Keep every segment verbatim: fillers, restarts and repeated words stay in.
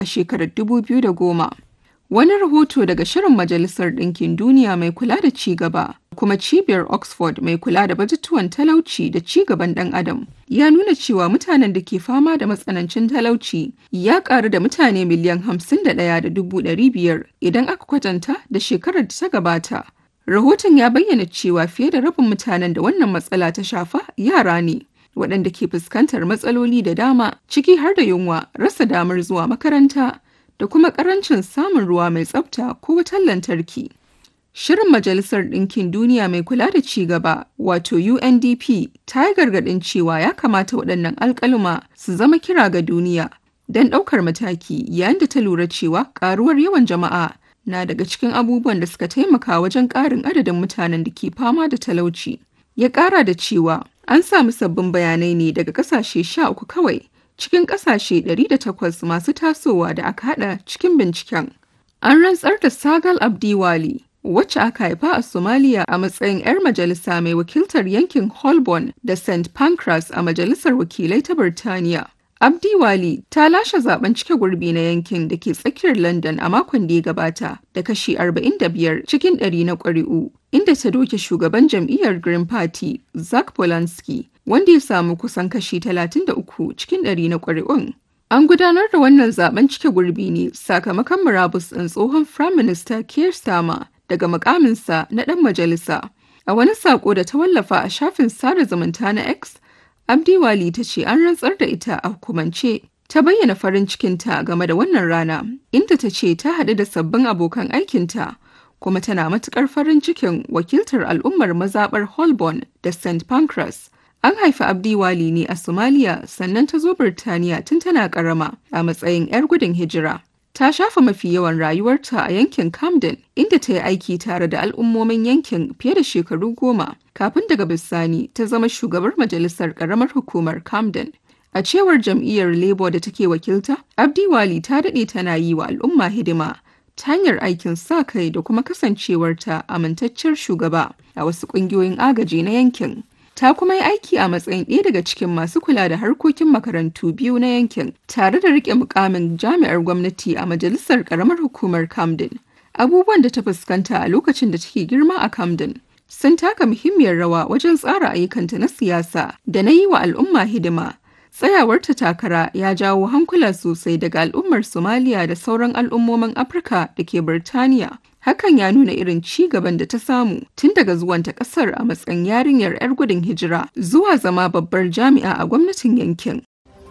a shekarar dubu biyu da goma. Wani rahoto daga Shirin Majalisar Ɗinkin Duniya mai kula da ci gaba kuma Cibiyar Oxford mai kula da batutuwan talauci da ci gaban ɗan adam ya nuna cewa mutanen da ke fama da matsanancin talauci ya ƙaru da mutane miliyan hamsin da ɗaya da dubu ɗari biyar idan aka kwatanta da shekarar da ta gabata. Rahoton ya bayyana cewa fiye da rabin mutanen da wannan matsala ta shafa yara ne, waɗanda ke fuskantar matsaloli da dama ciki har da yunwa, rasa damar zuwa makaranta, da kuma ƙarancin samun ruwa mai tsafta ko wutar lantarki. Shirin Majalisar Ɗinkin Duniya mai kula da ci gaba, wato U N D P, ta yi gargaɗin cewa ya kamata waɗannan alƙaluma su zama kira ga duniya don ɗaukar mataki yayin da ta lura cewa ƙaruwar yawan jama'a na daga cikin abubuwan da suka taimaka wajen ƙarin adadin mutanen da ke fama da talauci. Ya ƙara da cewa an samu sabbin bayanai ne daga ƙasashe sha uku kawai cikin ƙasashe ɗari da takwas masu tasowa da aka haɗa cikin binciken. An rantsar da Sagal Abdiwali, wacce aka haifa a Somalia a matsayin 'yar majalisa mai wakiltar yankin Holborn da Saint Pancras a Majalisar Wakilai ta Birtaniya. Abdiwali ta lashe zaben cike gurbi na yankin da ke tsakiyar London a makon da ya gabata da kashi arba'in da biyar cikin ɗari na ƙuri'u, inda ta doke shugaban jam'iyyar Green Party, Zak Polanski, wanda ya samu kusan kashi talatin da uku cikin ɗari na ƙuri'un. An gudanar da wannan zaben cike gurbi ne sakamakon murabus ɗin tsohon Firayim Minista Keir Starmer daga mukaminsa na ɗan majalisa. A wani saƙo da ta wallafa a shafin sada zumunta na X, Abdiwali ta ce an rantsar da ita a hukumance. Ta bayyana farin cikinta game da wannan rana, inda ta ce ta haɗu da sabbin abokan aikinta, kuma tana matuƙar farin cikin wakiltar al'ummar mazaɓar Holborn da Saint Pancras. An haifi Abdiwali ne a Somalia sannan ta zo Birtaniya tun tana ƙarama a matsayin 'yar gudun hijira. Ta shafa mafi yawan rayuwarta a yankin Camden, inda ta yi aiki tare da al'ummomin yankin fiye da shekaru goma, kafin daga bisani ta zama shugabar majalisar ƙaramar hukumar Camden. A cewar jam'iyyar Labour da take wakilta, Abdiwali ta daɗe tana yi wa al'umma hidima ta hanyar aikin sa kai da kuma kasancewarta amintacciyar shugaba a wasu ƙungiyoyin agaji na yankin. Ta kuma yi aiki a matsayin ɗaya daga cikin masu kula da harkokin makarantu biyu na yankin, tare da riƙe mukamin jami'ar gwamnati a majalisar ƙaramar hukumar Camden. Abubuwan da ta fuskanta a lokacin da take girma a Camden sun taka muhimmiyar rawa wajen tsara ayyukanta na siyasa da na yi wa al'umma hidima. Tsayawarta takara ya jawo hankula sosai daga al'ummar Somalia da sauran al'ummomin Afirka da ke Birtaniya. Hakan ya nuna irin ci gaban da ta samu tun daga zuwanta kasar a matsayin yarinyar 'yar gudun hijira zuwa zama babbar jami'a a gwamnatin yankin.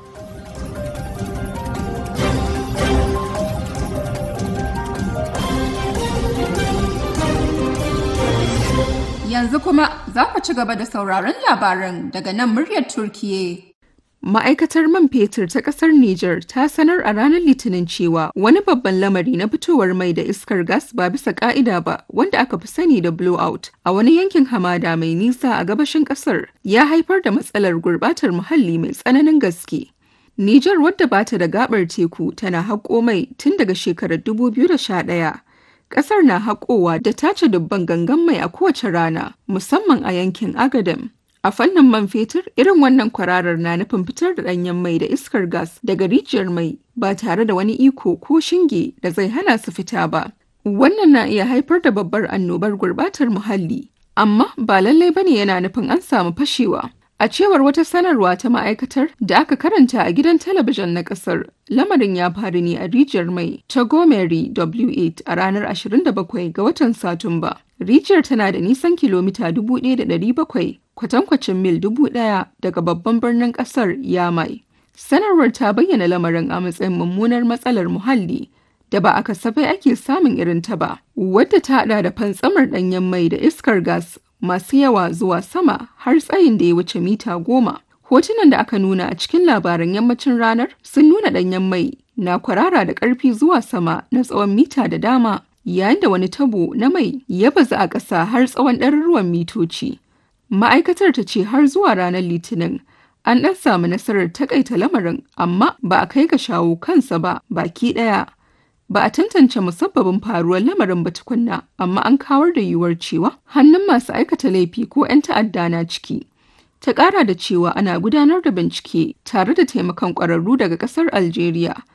Yanzu kuma za ku ci gaba da sauraron labaran daga nan muryar Turkiyya. Ma'aikatar man fetur ta ƙasar Nijar ta sanar a ranar Litinin cewa wani babban lamari na fitowar mai da iskar gas ba bisa ƙa'ida ba, wanda aka fi sani da blowout, a wani yankin hamada mai nisa a gabashin ƙasar ya haifar da matsalar gurɓatar muhalli mai tsananin gaske. Nijar, wadda ba ta da gaɓar teku, tana haƙo mai tun daga shekarar dubu biyu da sha ɗaya. Ƙasar na haƙowa da tace dubban gangan mai a kowace rana, musamman a yankin Agadem. A fannin man fetur, irin wannan kwararar na nufin fitar da ɗanyen mai da iskar gas daga rijiyar mai ba tare da wani iko ko shinge da zai hana su fita ba. Wannan na iya haifar da babbar annobar gurbatar muhalli, amma ba lallai bane yana nufin an samu fashewa. A cewar wata sanarwa ta ma'aikatar da aka karanta a gidan talabijin na ƙasar, lamarin ya faru ne a rijiyar mai ta Gomeri W eight a ranar ashirin da bakwai ga watan Satumba. Rijiyar tana da nisan kilomita dubu ɗaya da ɗari bakwai, kwatankwacin mil dubu ɗaya daga babban birnin ƙasar Yamai. Sanarwar ta bayyana lamarin a matsayin mummunar matsalar muhalli da ba a kasafai ake samun irin ta ba, wadda ta haɗa da fantsamar ɗanyen mai da iskar gas masu yawa zuwa sama har tsayin da ya wuce mita goma. Hotunan da aka nuna a cikin labaran yammacin ranar sun nuna ɗanyen mai na kwarara da ƙarfi zuwa sama na tsawon mita da dama, yayin da wani tabo na mai ya bazu a ƙasa har tsawon ɗaruruwan mitoci. Ma'aikatar ta ce har zuwa ranar Litinin an ɗan samu nasarar takaita lamarin, amma ba a kai ga shawo kansa ba baki ɗaya. Ba a tantance musabbabin faruwar lamarin ba tukunna, amma an kawar da yiwuwar cewa hannun masu aikata laifi ko 'yan ta'adda na ciki. Ta ƙara da cewa ana gudanar da bincike tare da taimakon ƙwararru daga ƙasar Algeria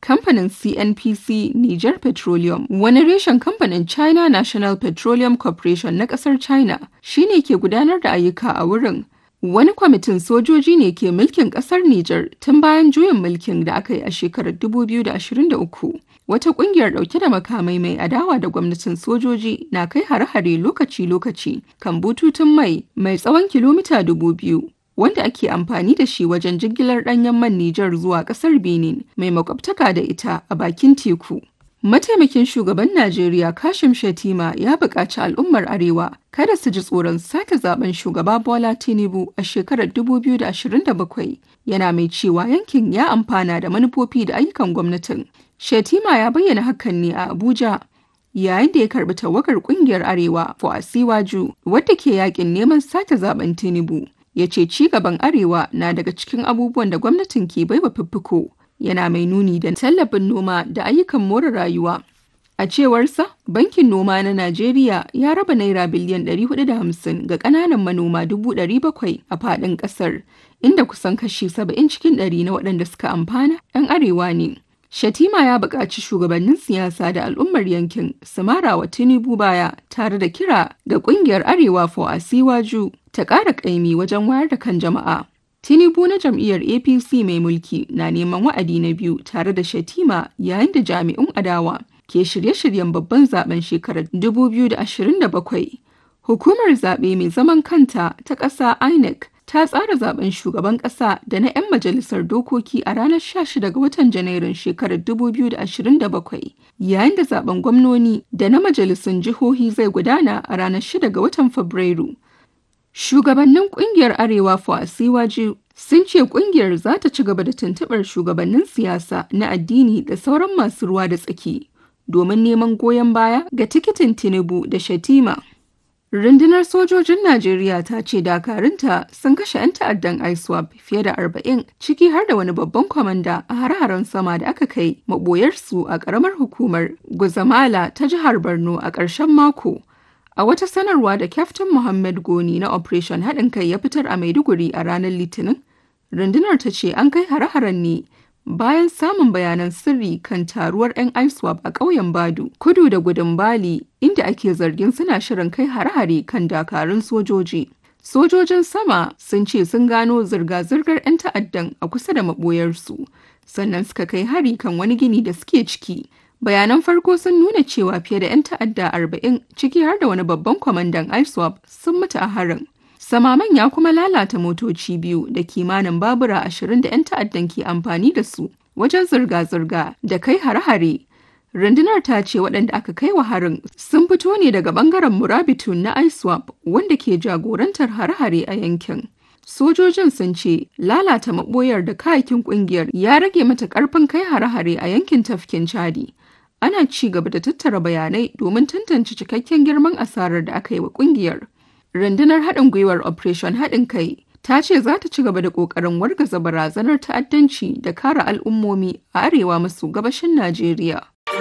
kamfanin C N P C Niger Petroleum, wani reshen kamfanin China National Petroleum Corporation na ƙasar China, shine ke gudanar da ayyuka a wurin. Wani kwamitin sojoji ne ke mulkin ƙasar Nijar tun bayan juyin mulkin da aka yi a shekarar dubu biyu da ashirin da uku. Wata ƙungiyar ɗauke da makamai mai adawa da gwamnatin sojoji na kai hare-hare lokaci-lokaci kan bututun mai mai tsawon kilomita dubu biyu, wanda ake amfani da shi wajen jigilar ɗanyen man Nijar zuwa ƙasar Benin mai makwabtaka da ita a bakin teku. Mataimakin shugaban Najeriya Kashim Shettima ya buƙaci al'ummar Arewa kada su ji tsoron sake zaben shugaba Bola Tinubu a shekarar dubu biyu da ashirin da bakwai, yana mai cewa yankin ya amfana da manufofi da ayyukan gwamnatin. Shettima ya bayyana hakan ne a Abuja yayin da ya karbi tawagar ƙungiyar Arewa for Asiwaju wadda ke yakin neman sake zaben Tinubu. Ya ce ci gaban Arewa na daga cikin abubuwan da gwamnatin ke baiwa fiffiko. Yana mai nuni da tallafin noma da ayyukan more rayuwa. A cewarsa, Bankin Noma na Najeriya ya raba naira biliyan ɗari hudu da hamsin ga ƙananan manoma dubu ɗari bakwai a faɗin ƙasar, inda kusan kashi saba'in cikin ɗari na waɗanda suka amfana 'yan arewa ne. Shettima ya buƙaci shugabannin siyasa da al'ummar yankin su mara wa Tinubu baya tare da kira ga ƙungiyar Arewa for Asiwaju ta ƙara ƙaimi wajen wayar da kan jama'a. Tinubu na jam'iyyar A P C mai mulki na neman wa'adi na biyu tare da Shettima yayin da jami'un adawa ke shirye-shiryen babban zaben shekarar dubu biyu da ashirin da bakwai. Hukumar zaɓe mai zaman kanta ta ƙasa I N E C ta tsara zaben shugaban ƙasa da na 'yan majalisar dokoki a ranar sha shida ga watan Janairun shekarar dubu biyu da ashirin da bakwai, yayin da zaben gwamnoni da na majalisun jihohi zai gudana a ranar shida ga watan Fabrairu. Shugabannin ƙungiyar Arewa for Asiwaju sun ce ƙungiyar za ta ci gaba da tuntuɓar shugabannin siyasa na addini da sauran masu ruwa da tsaki domin neman goyon baya ga tikitin Tinubu da Shettima. Rundunar sojojin Najeriya ta ce dakarunta sun kashe 'yan ta'addan I S W A P fiye da arba'in, ciki har da wani babban kwamanda a hare-haren sama da aka kai maɓoyarsu a ƙaramar hukumar Guzamala ta jihar Borno a ƙarshen mako. A wata sanarwa da Kyaftin Muhammad Goni na Operation Haɗin Kai ya fitar a Maiduguri a ranar Litinin, rundunar ta ce an kai hare-haren ne bayan samun bayanan sirri kan taruwar 'yan I S W A P a ƙauyen Badu, kudu da gudun Bali, inda ake zargin suna shirin kai hare-hare kan dakarun sojoji. Sojojin sama sun ce sun gano zirga-zirgar 'yan ta'addan a kusa da maɓoyarsu, sannan suka kai hari kan wani gini da suke ciki. Bayanan farko sun nuna cewa fiye da 'yan ta'adda arba'in, ciki har da wani babban kwamandan I S W A P, sun mutu a harin. Samaman ya kuma lalata motoci biyu da kimanin babura ashirin da 'yan ta'addan ke amfani da su wajen zirga-zirga da kai hare-hare. Rundunar ta ce waɗanda aka kai wa harin sun fito ne daga ɓangaren Murabitun na I S W A P wanda ke jagorantar hare-hare a yankin. Sojojin sun ce lalata maɓoyar da kayakin ƙungiyar ya rage mata ƙarfin kai hare-hare a yankin tafkin Chadi. Ana ci gaba da tattara bayanai domin tantance cikakken girman asarar da aka yi wa ƙungiyar. Rundunar haɗin gwiwar Operation Haɗin Kai ta ce za ta ci gaba da ƙoƙarin wargaza barazanar ta'addanci da kare al'ummomi a arewa maso gabashin Najeriya.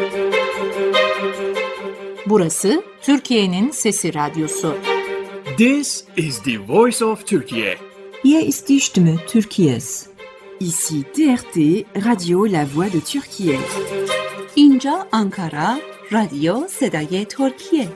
Burası Türkiye'nin Sesi Radyosu. This is the voice of Turkey. Hier ist die Stimme Türkiye's. Ici T R T, Radio La Voix de Türkiye. اینجا آنکارا، رادیو صدای ترکیه.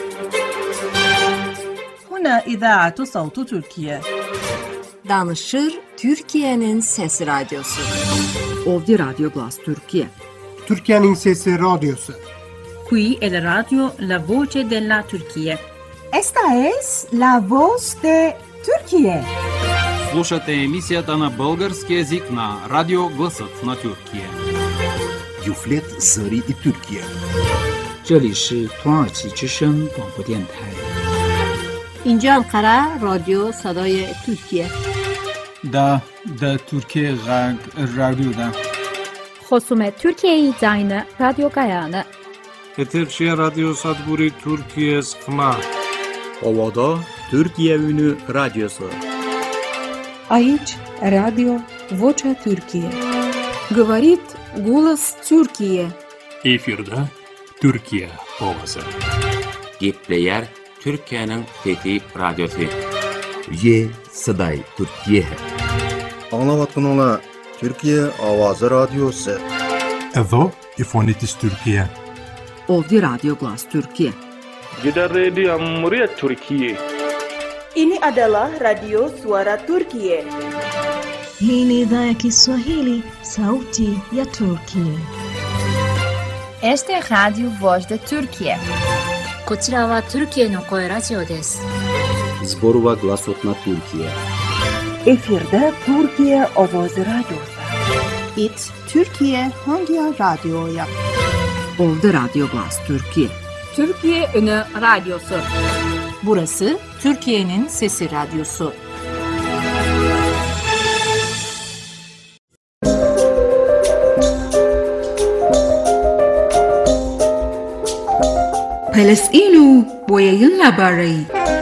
هنا إذاعة صوت تركيا. Danışır Türkiye'nin Sesi Radyosu. Ovdje Radio Glas Türkiye. Türkiye'nin Sesi Radyosu. Qui è la radio La Voce della Turchia. Esta es La Voz de Turquía. Слушате емисията на български език на Радио Гласът на Тюркия. Юфлет Зари и Тюркия. 这里是土耳其之声广播电台。 اینجا انقره رادیو صدای ترکیه. دا دا ترکیه غرب رادیو دا. خصوم ترکیه زاین رادیو گایانه. Eterşehir Radyo Sadburi Türkiye Sıkma. Ovada Türkiye Ünü Radyosu. Aici Radio Vocea Türkiye. Говорит голос Türkiye. Efirde Türkiye ovası. Gepleyer Türkiye'nin Fethi Radyosu. Ye Saday Türkiye. Anlavatın ola Türkiye Avazı Radyosu. Εδώ η φωνή της Τουρκία. Ovdje Radio Glas Türkiye. Gidan rediyon muryar Türkiye. Ini adalah Radio Suara Turkiye. Hii ni idhaa ya Kiswahili, sauti ya Turkiye. Este es Radio Voz de Turkiye. こちらはトルキエの声ラジオです。 Zborova Glasotna Türkiye. Efirde Türkiye Ovozi Radyosu. It Türkiye Hangi Radyo'ya? Ovdje Radio Glas Türkiye. Türkiye Ünü Radyosu. Burası Türkiye'nin Sesi Radyosu. Falasɗinu boyayyun labarai.